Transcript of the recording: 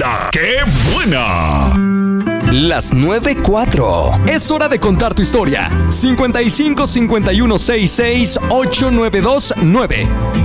¡La qué buena! Las 9:04. Es hora de contar tu historia. 55 51 66 8929.